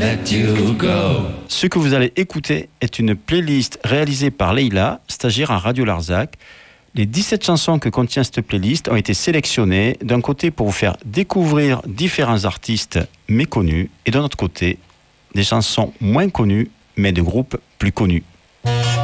let you go. Ce que vous allez écouter est une playlist réalisée par Leïla, stagiaire à Radio Larzac. Les 17 chansons que contient cette playlist ont été sélectionnées d'un côté pour vous faire découvrir différents artistes méconnus et d'un autre côté des chansons moins connues mais de groupes plus connus.